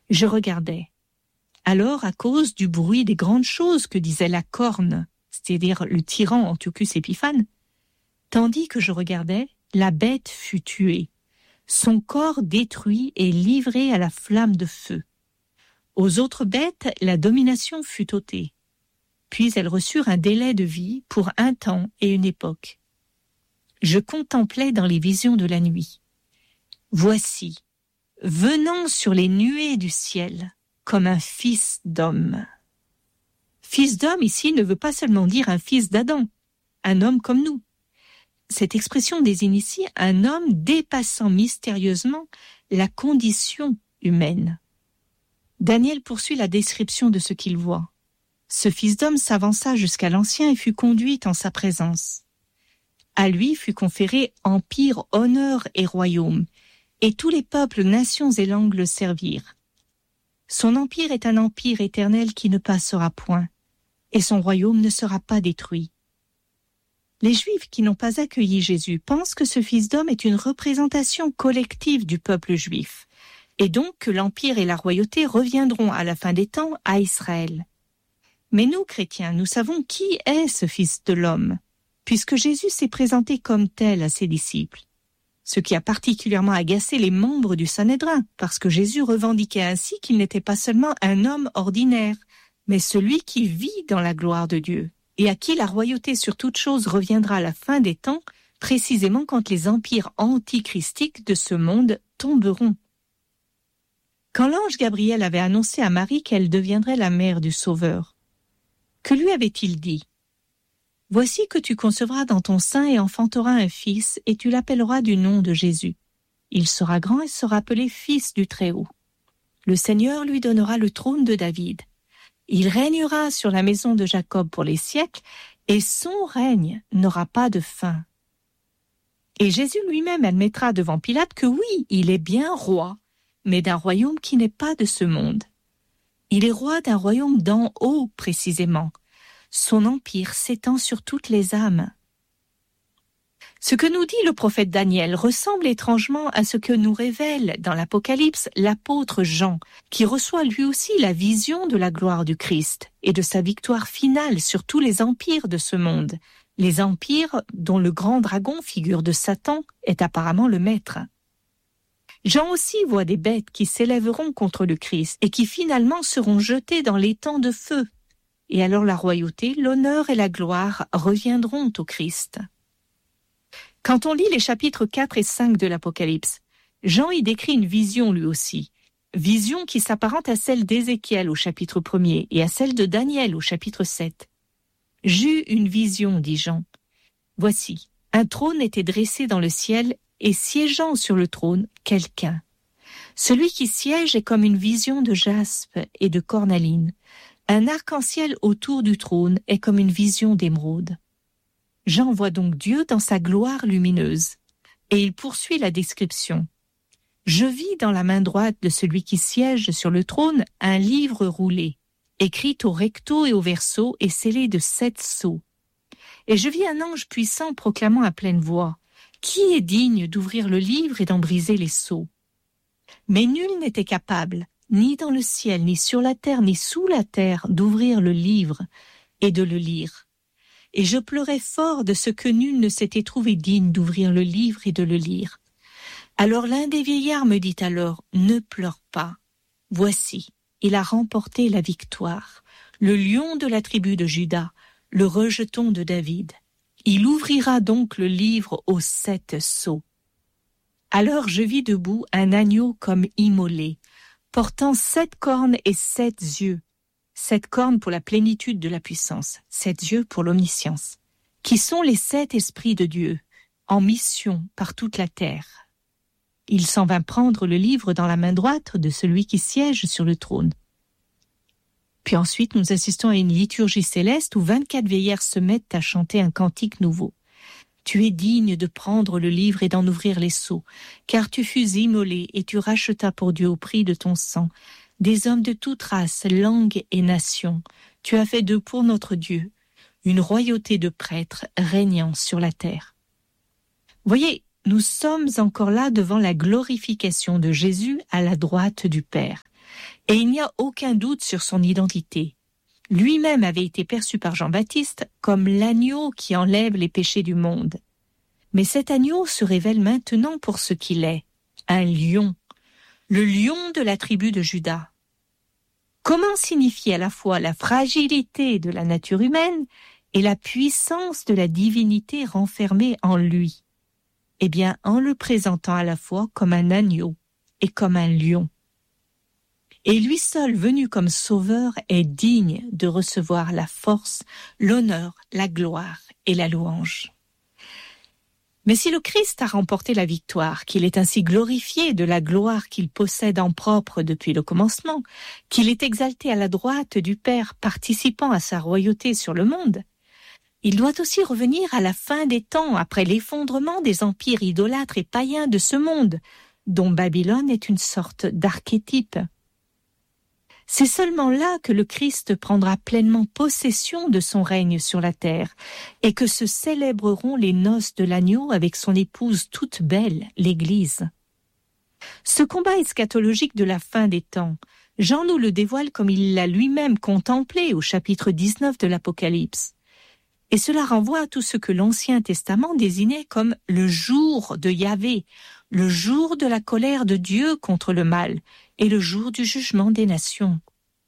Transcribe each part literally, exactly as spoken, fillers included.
Je regardais. Alors, à cause du bruit des grandes choses que disait la corne, c'est-à-dire le tyran Antiochus Épiphane, tandis que je regardais, la bête fut tuée, son corps détruit et livré à la flamme de feu. Aux autres bêtes, la domination fut ôtée. Puis elles reçurent un délai de vie pour un temps et une époque. Je contemplais dans les visions de la nuit. Voici, venant sur les nuées du ciel, comme un fils d'homme. Fils d'homme ici ne veut pas seulement dire un fils d'Adam, un homme comme nous. Cette expression désigne ici un homme dépassant mystérieusement la condition humaine. Daniel poursuit la description de ce qu'il voit. Ce fils d'homme s'avança jusqu'à l'Ancien et fut conduit en sa présence. À lui fut conféré empire, honneur et royaume, et tous les peuples, nations et langues le servirent. Son empire est un empire éternel qui ne passera point, et son royaume ne sera pas détruit. Les Juifs qui n'ont pas accueilli Jésus pensent que ce fils d'homme est une représentation collective du peuple juif, et donc que l'empire et la royauté reviendront à la fin des temps à Israël. Mais nous, chrétiens, nous savons qui est ce fils de l'homme, puisque Jésus s'est présenté comme tel à ses disciples. Ce qui a particulièrement agacé les membres du Sanhédrin, parce que Jésus revendiquait ainsi qu'il n'était pas seulement un homme ordinaire, mais celui qui vit dans la gloire de Dieu, et à qui la royauté sur toute chose reviendra à la fin des temps, précisément quand les empires antichristiques de ce monde tomberont. Quand l'ange Gabriel avait annoncé à Marie qu'elle deviendrait la mère du Sauveur, que lui avait-il dit ? « Voici que tu concevras dans ton sein et enfanteras un fils, et tu l'appelleras du nom de Jésus. Il sera grand et sera appelé fils du Très-Haut. Le Seigneur lui donnera le trône de David. Il régnera sur la maison de Jacob pour les siècles, et son règne n'aura pas de fin. » Et Jésus lui-même admettra devant Pilate que oui, il est bien roi, mais d'un royaume qui n'est pas de ce monde. Il est roi d'un royaume d'en haut, précisément. Son empire s'étend sur toutes les âmes. Ce que nous dit le prophète Daniel ressemble étrangement à ce que nous révèle dans l'Apocalypse l'apôtre Jean, qui reçoit lui aussi la vision de la gloire du Christ et de sa victoire finale sur tous les empires de ce monde, les empires dont le grand dragon, figure de Satan, est apparemment le maître. Jean aussi voit des bêtes qui s'élèveront contre le Christ et qui finalement seront jetées dans l'étang de feu. Et alors la royauté, l'honneur et la gloire reviendront au Christ. Quand on lit les chapitres quatre et cinq de l'Apocalypse, Jean y décrit une vision lui aussi, vision qui s'apparente à celle d'Ézéchiel au chapitre premier et à celle de Daniel au chapitre sept. « J'eus une vision, dit Jean. Voici, un trône était dressé dans le ciel et siégeant sur le trône, quelqu'un. Celui qui siège est comme une vision de jaspe et de cornaline. Un arc-en-ciel autour du trône est comme une vision d'émeraude. Jean voit donc Dieu dans sa gloire lumineuse. Et il poursuit la description. Je vis dans la main droite de celui qui siège sur le trône un livre roulé, écrit au recto et au verso et scellé de sept sceaux. Et je vis un ange puissant proclamant à pleine voix. Qui est digne d'ouvrir le livre et d'en briser les sceaux ? Mais nul n'était capable, ni dans le ciel, ni sur la terre, ni sous la terre, d'ouvrir le livre et de le lire. Et je pleurais fort de ce que nul ne s'était trouvé digne d'ouvrir le livre et de le lire. Alors l'un des vieillards me dit alors, « Ne pleure pas. Voici, il a remporté la victoire, le lion de la tribu de Juda, le rejeton de David. Il ouvrira donc le livre aux sept sceaux. » Alors je vis debout un agneau comme immolé, portant sept cornes et sept yeux, sept cornes pour la plénitude de la puissance, sept yeux pour l'omniscience, qui sont les sept esprits de Dieu, en mission par toute la terre. Il s'en vint prendre le livre dans la main droite de celui qui siège sur le trône. Puis ensuite, nous assistons à une liturgie céleste où vingt-quatre vieillards se mettent à chanter un cantique nouveau. Tu es digne de prendre le livre et d'en ouvrir les sceaux, car tu fus immolé et tu rachetas pour Dieu au prix de ton sang des hommes de toute race, langue et nation. Tu as fait d'eux pour notre Dieu une royauté de prêtres régnant sur la terre. Voyez, nous sommes encore là devant la glorification de Jésus à la droite du Père. Et il n'y a aucun doute sur son identité. Lui-même avait été perçu par Jean-Baptiste comme l'agneau qui enlève les péchés du monde. Mais cet agneau se révèle maintenant pour ce qu'il est, un lion, le lion de la tribu de Juda. Comment signifier à la fois la fragilité de la nature humaine et la puissance de la divinité renfermée en lui? Eh bien, en le présentant à la fois comme un agneau et comme un lion. Et lui seul, venu comme sauveur, est digne de recevoir la force, l'honneur, la gloire et la louange. Mais si le Christ a remporté la victoire, qu'il est ainsi glorifié de la gloire qu'il possède en propre depuis le commencement, qu'il est exalté à la droite du Père, participant à sa royauté sur le monde, il doit aussi revenir à la fin des temps, après l'effondrement des empires idolâtres et païens de ce monde, dont Babylone est une sorte d'archétype. C'est seulement là que le Christ prendra pleinement possession de son règne sur la terre et que se célébreront les noces de l'agneau avec son épouse toute belle, l'Église. Ce combat eschatologique de la fin des temps, Jean nous le dévoile comme il l'a lui-même contemplé au chapitre dix-neuf de l'Apocalypse. Et cela renvoie à tout ce que l'Ancien Testament désignait comme le jour de Yahvé, le jour de la colère de Dieu contre le mal et le jour du jugement des nations.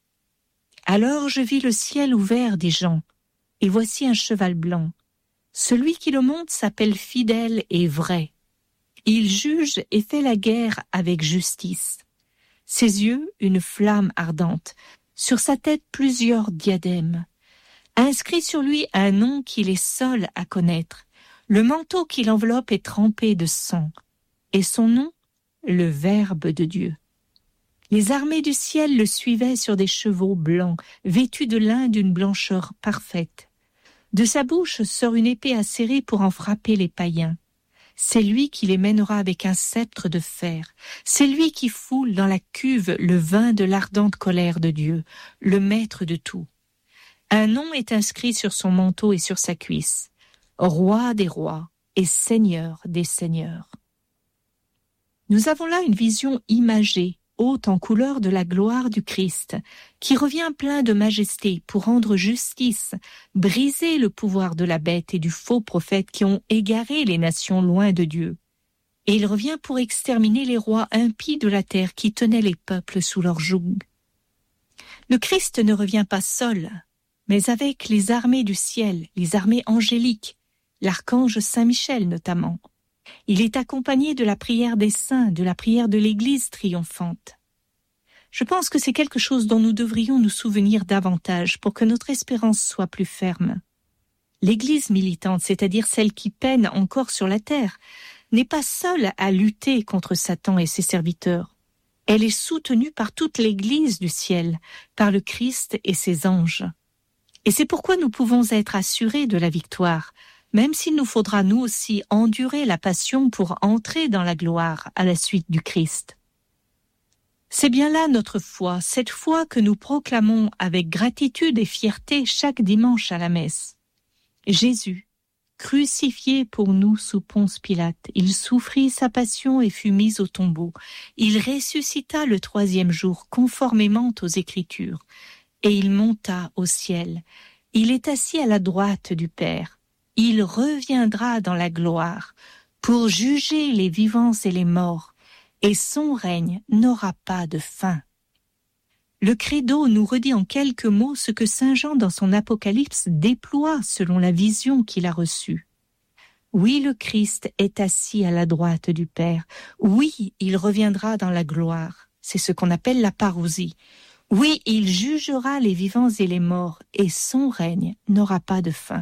Alors je vis le ciel ouvert, dit Jean, et voici un cheval blanc. Celui qui le monte s'appelle fidèle et vrai. Il juge et fait la guerre avec justice. Ses yeux, une flamme ardente. Sur sa tête, plusieurs diadèmes. Inscrit sur lui un nom qu'il est seul à connaître. Le manteau qui l'enveloppe est trempé de sang. Et son nom, le Verbe de Dieu. Les armées du ciel le suivaient sur des chevaux blancs, vêtus de lin d'une blancheur parfaite. De sa bouche sort une épée acérée pour en frapper les païens. C'est lui qui les mènera avec un sceptre de fer. C'est lui qui foule dans la cuve le vin de l'ardente colère de Dieu, le maître de tout. Un nom est inscrit sur son manteau et sur sa cuisse. Roi des rois et Seigneur des seigneurs. Nous avons là une vision imagée, haute en couleur de la gloire du Christ, qui revient plein de majesté pour rendre justice, briser le pouvoir de la bête et du faux prophète qui ont égaré les nations loin de Dieu. Et il revient pour exterminer les rois impies de la terre qui tenaient les peuples sous leur joug. Le Christ ne revient pas seul, mais avec les armées du ciel, les armées angéliques, l'archange Saint-Michel notamment. Il est accompagné de la prière des saints, de la prière de l'Église triomphante. Je pense que c'est quelque chose dont nous devrions nous souvenir davantage pour que notre espérance soit plus ferme. L'Église militante, c'est-à-dire celle qui peine encore sur la terre, n'est pas seule à lutter contre Satan et ses serviteurs. Elle est soutenue par toute l'Église du ciel, par le Christ et ses anges. Et c'est pourquoi nous pouvons être assurés de la victoire, même s'il nous faudra nous aussi endurer la passion pour entrer dans la gloire à la suite du Christ. C'est bien là notre foi, cette foi que nous proclamons avec gratitude et fierté chaque dimanche à la messe. Jésus, crucifié pour nous sous Ponce Pilate, il souffrit sa passion et fut mis au tombeau. Il ressuscita le troisième jour, conformément aux Écritures, et il monta au ciel. Il est assis à la droite du Père. Il reviendra dans la gloire pour juger les vivants et les morts, et son règne n'aura pas de fin. Le credo nous redit en quelques mots ce que saint Jean dans son Apocalypse déploie selon la vision qu'il a reçue. Oui, le Christ est assis à la droite du Père. Oui, il reviendra dans la gloire. C'est ce qu'on appelle la parousie. Oui, il jugera les vivants et les morts, et son règne n'aura pas de fin.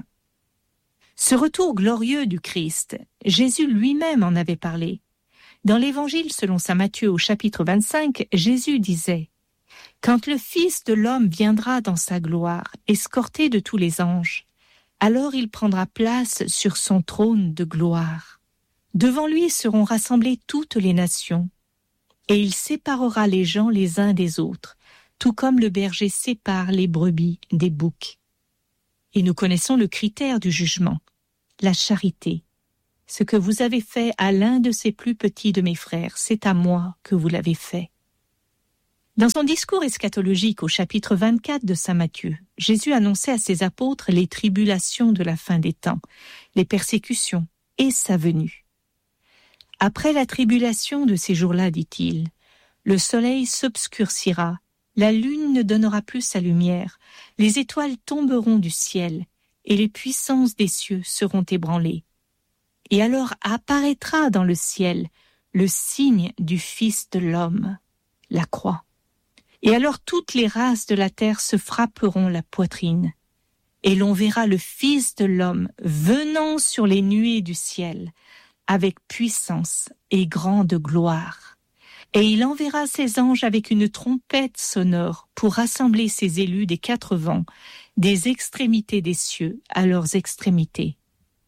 Ce retour glorieux du Christ, Jésus lui-même en avait parlé. Dans l'Évangile selon saint Matthieu au chapitre vingt-cinq, Jésus disait « Quand le Fils de l'homme viendra dans sa gloire, escorté de tous les anges, alors il prendra place sur son trône de gloire. Devant lui seront rassemblées toutes les nations, et il séparera les gens les uns des autres, tout comme le berger sépare les brebis des boucs. » Et nous connaissons le critère du jugement, la charité. Ce que vous avez fait à l'un de ces plus petits de mes frères, c'est à moi que vous l'avez fait. Dans son discours eschatologique au chapitre vingt-quatre de saint Matthieu, Jésus annonçait à ses apôtres les tribulations de la fin des temps, les persécutions et sa venue. Après la tribulation de ces jours-là, dit-il, le soleil s'obscurcira, la lune ne donnera plus sa lumière, les étoiles tomberont du ciel et les puissances des cieux seront ébranlées. Et alors apparaîtra dans le ciel le signe du Fils de l'homme, la croix. Et alors toutes les races de la terre se frapperont la poitrine, et l'on verra le Fils de l'homme venant sur les nuées du ciel, avec puissance et grande gloire. Et il enverra ses anges avec une trompette sonore pour rassembler ses élus des quatre vents, des extrémités des cieux à leurs extrémités.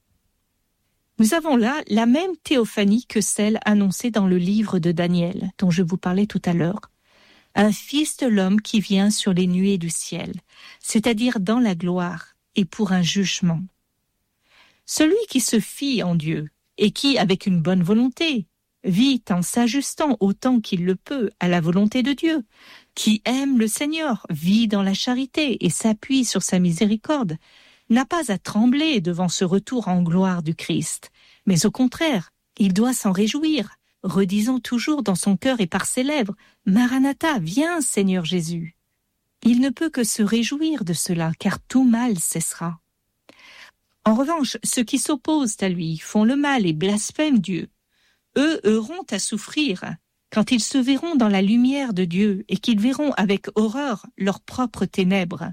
Nous avons là la même théophanie que celle annoncée dans le livre de Daniel, dont je vous parlais tout à l'heure. Un fils de l'homme qui vient sur les nuées du ciel, c'est-à-dire dans la gloire et pour un jugement. Celui qui se fie en Dieu et qui, avec une bonne volonté, vit en s'ajustant autant qu'il le peut à la volonté de Dieu, qui aime le Seigneur, vit dans la charité et s'appuie sur sa miséricorde, n'a pas à trembler devant ce retour en gloire du Christ, mais au contraire, il doit s'en réjouir, redisant toujours dans son cœur et par ses lèvres, « Maranatha, viens, Seigneur Jésus !» Il ne peut que se réjouir de cela, car tout mal cessera. En revanche, ceux qui s'opposent à lui font le mal et blasphèment Dieu. Eux auront à souffrir quand ils se verront dans la lumière de Dieu et qu'ils verront avec horreur leurs propres ténèbres.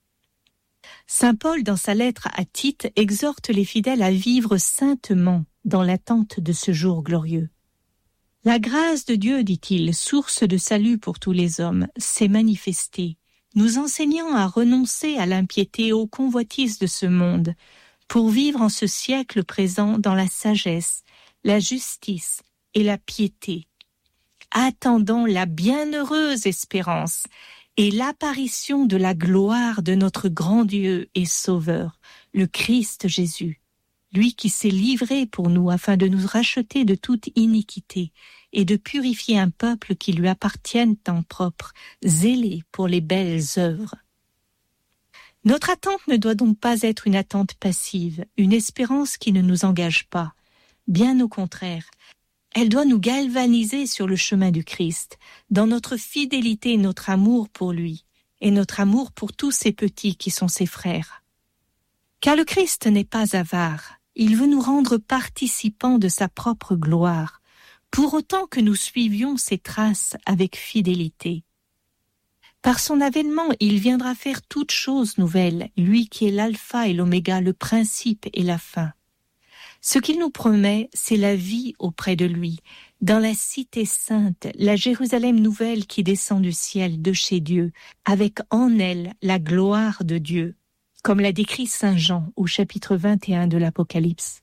Saint Paul, dans sa lettre à Tite, exhorte les fidèles à vivre saintement dans l'attente de ce jour glorieux. La grâce de Dieu, dit-il, source de salut pour tous les hommes, s'est manifestée, nous enseignant à renoncer à l'impiété et aux convoitises de ce monde, pour vivre en ce siècle présent dans la sagesse, la justice et la piété, attendant la bienheureuse espérance et l'apparition de la gloire de notre grand Dieu et Sauveur, le Christ Jésus, lui qui s'est livré pour nous afin de nous racheter de toute iniquité et de purifier un peuple qui lui appartienne en propre, zélé pour les belles œuvres. Notre attente ne doit donc pas être une attente passive, une espérance qui ne nous engage pas. Bien au contraire, elle doit nous galvaniser sur le chemin du Christ, dans notre fidélité et notre amour pour lui, et notre amour pour tous ces petits qui sont ses frères. Car le Christ n'est pas avare, il veut nous rendre participants de sa propre gloire, pour autant que nous suivions ses traces avec fidélité. Par son avènement, il viendra faire toutes choses nouvelles, lui qui est l'alpha et l'oméga, le principe et la fin. Ce qu'il nous promet, c'est la vie auprès de lui, dans la cité sainte, la Jérusalem nouvelle qui descend du ciel de chez Dieu, avec en elle la gloire de Dieu, comme l'a décrit saint Jean au chapitre vingt et un de l'Apocalypse.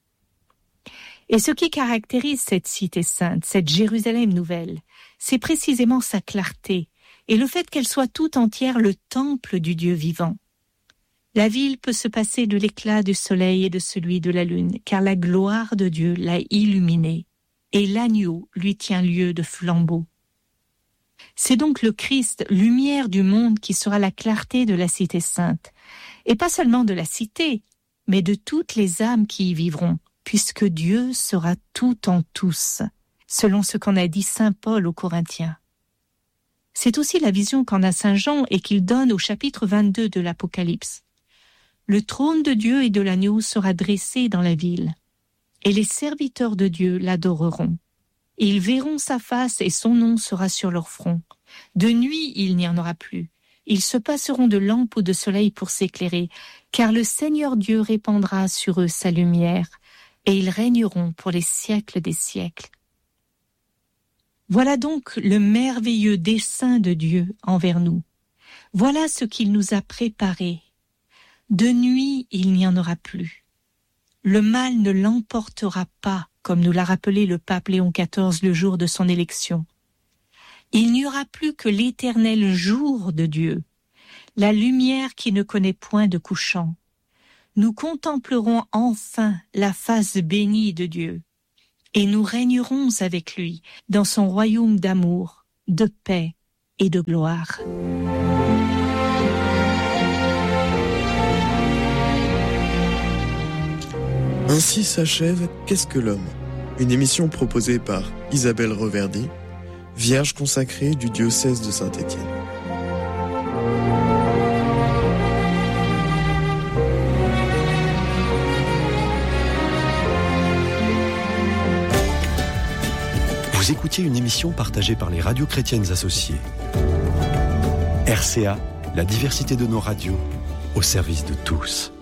Et ce qui caractérise cette cité sainte, cette Jérusalem nouvelle, c'est précisément sa clarté et le fait qu'elle soit tout entière le temple du Dieu vivant. La ville peut se passer de l'éclat du soleil et de celui de la lune, car la gloire de Dieu l'a illuminée, et l'agneau lui tient lieu de flambeau. C'est donc le Christ, lumière du monde, qui sera la clarté de la cité sainte, et pas seulement de la cité, mais de toutes les âmes qui y vivront, puisque Dieu sera tout en tous, selon ce qu'en a dit saint Paul aux Corinthiens. C'est aussi la vision qu'en a saint Jean et qu'il donne au chapitre vingt-deux de l'Apocalypse. Le trône de Dieu et de l'agneau sera dressé dans la ville, et les serviteurs de Dieu l'adoreront. Ils verront sa face et son nom sera sur leur front. De nuit, il n'y en aura plus. Ils se passeront de lampes ou de soleil pour s'éclairer, car le Seigneur Dieu répandra sur eux sa lumière, et ils régneront pour les siècles des siècles. Voilà donc le merveilleux dessein de Dieu envers nous. Voilà ce qu'il nous a préparé. De nuit, il n'y en aura plus. Le mal ne l'emportera pas, comme nous l'a rappelé le pape Léon quatorze le jour de son élection. Il n'y aura plus que l'éternel jour de Dieu, la lumière qui ne connaît point de couchant. Nous contemplerons enfin la face bénie de Dieu, et nous régnerons avec lui dans son royaume d'amour, de paix et de gloire. Ainsi s'achève Qu'est-ce que l'homme ? Une émission proposée par Isabelle Reverdy, vierge consacrée du diocèse de Saint-Étienne. Vous écoutiez une émission partagée par les radios chrétiennes associées. R C A, la diversité de nos radios, au service de tous.